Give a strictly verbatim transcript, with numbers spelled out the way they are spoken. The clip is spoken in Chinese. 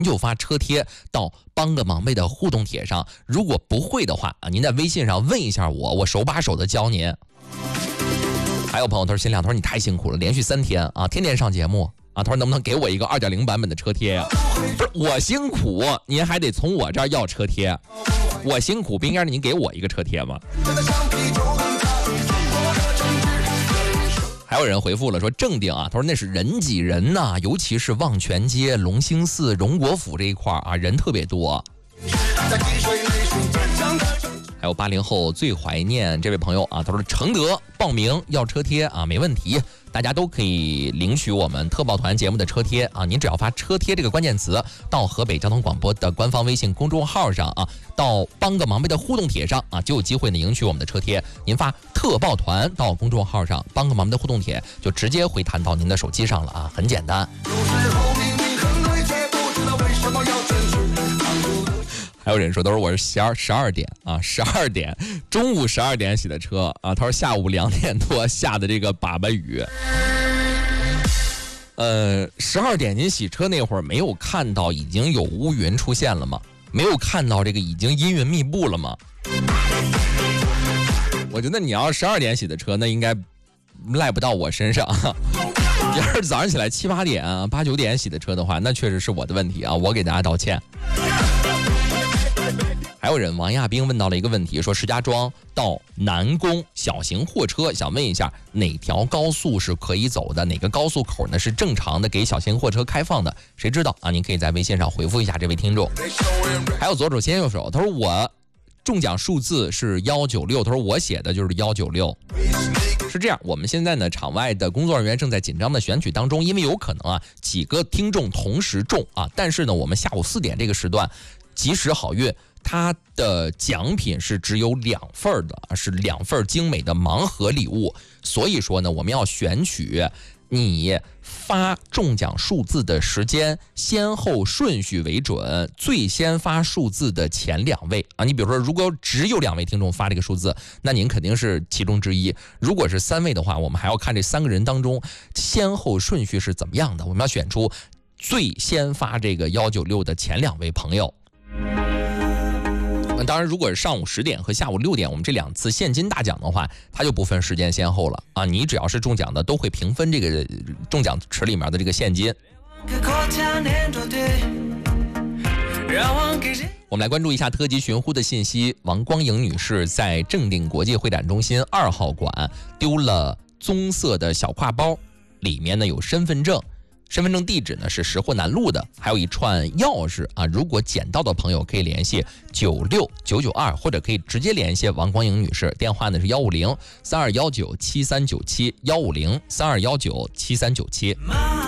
您就发车贴到帮个忙呗的互动帖上。如果不会的话啊，您在微信上问一下我，我手把手的教您。还有朋友他说新亮，他说你太辛苦了，连续三天啊，天天上节目啊，他说能不能给我一个 二点零 版本的车贴呀、啊？不是我辛苦，您还得从我这儿要车贴，我辛苦不应该是您给我一个车贴吗？还有人回复了说正定啊，他说那是人挤人呐、啊，尤其是望泉街、龙兴寺、荣国府这一块啊，人特别多。还有八零后最怀念这位朋友啊，他说承德报名要车贴啊，没问题，大家都可以领取我们特报团节目的车贴啊，您只要发车贴这个关键词到河北交通广播的官方微信公众号上啊，到帮个忙呗的互动帖上啊，就有机会呢领取我们的车贴。您发特报团到公众号上帮个忙呗的互动帖，就直接回弹到您的手机上了啊，很简单。还有人说，都是我是十二十二点啊，十二点中午十二点洗的车啊。他说下午两点多下的这个粑粑雨。呃，十二点您洗车那会儿没有看到已经有乌云出现了吗？没有看到这个已经阴云密布了吗？我觉得你要十二点洗的车，那应该赖不到我身上。要是早上起来七八点、八九点洗的车的话，那确实是我的问题啊，我给大家道歉。还有人王亚兵问到了一个问题，说石家庄到南宫小型货车，想问一下哪条高速是可以走的，哪个高速口呢是正常的给小型货车开放的？谁知道啊？您可以在微信上回复一下这位听众。还有左手先右手，他说我中奖数字是一九六，他说我写的就是一九六。是这样，我们现在呢场外的工作人员正在紧张的选取当中，因为有可能啊几个听众同时中啊，但是呢我们下午四点这个时段及时好运，它的奖品是只有两份的，是两份精美的盲盒礼物。所以说呢，我们要选取你发中奖数字的时间先后顺序为准，最先发数字的前两位啊。你比如说，如果只有两位听众发这个数字，那您肯定是其中之一。如果是三位的话，我们还要看这三个人当中先后顺序是怎么样的，我们要选出最先发这个一九六的前两位朋友。当然，如果是上午十点和下午六点，我们这两次现金大奖的话，它就不分时间先后了啊！你只要是中奖的，都会平分这个中奖池里面的这个现金。我们来关注一下特级寻呼的信息。王光颖女士在正定国际会展中心二号馆丢了棕色的小挎包，里面呢有身份证。身份证地址呢是石货南路的，还有一串钥匙啊。如果捡到的朋友可以联系九六九九二，或者可以直接联系王光颖女士，电话呢是幺五零三二幺九七三九七幺五零三二幺九七三九七。